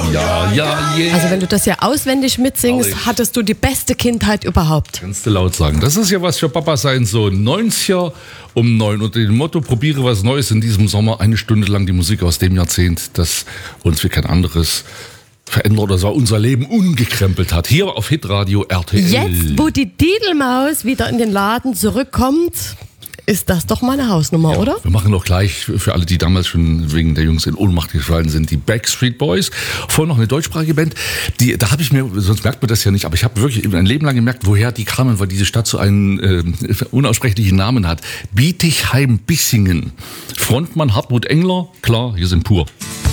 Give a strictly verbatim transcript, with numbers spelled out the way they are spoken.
Ja, ja, yeah. Also wenn du das ja auswendig mitsingst, Herrlich. hattest du die beste Kindheit überhaupt. Kannst du laut sagen. Das ist ja was für Papa sein Sohn. neunziger um neun. Unter dem Motto, probiere was Neues in diesem Sommer. Eine Stunde lang die Musik aus dem Jahrzehnt, das uns wie kein anderes verändert oder so unser Leben umgekrempelt hat. Hier auf Hitradio R T L. Jetzt, wo die Didelmaus wieder in den Laden zurückkommt, ist das doch mal eine Hausnummer, Ja, oder? wir machen noch gleich für alle, die damals schon wegen der Jungs in Ohnmacht gefallen sind, die Backstreet Boys. Vorher noch eine deutschsprachige Band. Die, da habe ich mir, sonst merkt man das ja nicht, aber ich habe wirklich ein Leben lang gemerkt, woher die kamen, weil diese Stadt so einen äh, unaussprechlichen Namen hat. Bietigheim-Bissingen. Frontmann Hartmut Engler, klar, hier sind pur.